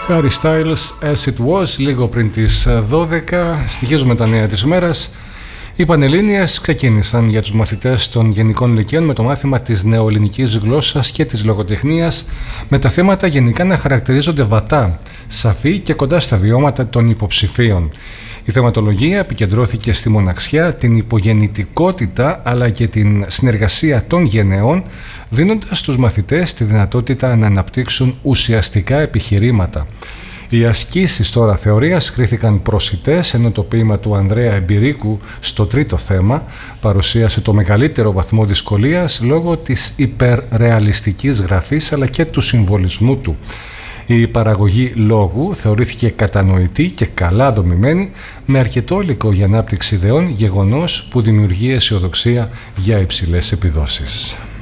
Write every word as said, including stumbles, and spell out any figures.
Harry Styles, As It Was, λίγο πριν τις δώδεκα. Στοιχίζουμε τα νέα της ημέρας. Οι Πανελλήνιες ξεκίνησαν για τους μαθητές των γενικών λυκείων με το μάθημα της νεοελληνικής γλώσσας και της λογοτεχνίας, με τα θέματα γενικά να χαρακτηρίζονται βατά, σαφή και κοντά στα βιώματα των υποψηφίων. Η θεματολογία επικεντρώθηκε στη μοναξιά, την υπογεννητικότητα αλλά και την συνεργασία των γενεών, δίνοντας στους μαθητές τη δυνατότητα να αναπτύξουν ουσιαστικά επιχειρήματα. Οι ασκήσεις τώρα θεωρίας κρίθηκαν προσιτές, ενώ το ποίημα του Ανδρέα Εμπειρίκου στο τρίτο θέμα παρουσίασε το μεγαλύτερο βαθμό δυσκολίας λόγω της υπερρεαλιστικής γραφής αλλά και του συμβολισμού του. Η παραγωγή λόγου θεωρήθηκε κατανοητή και καλά δομημένη, με αρκετό υλικό για ανάπτυξη ιδεών, γεγονός που δημιουργεί αισιοδοξία για υψηλές επιδόσεις.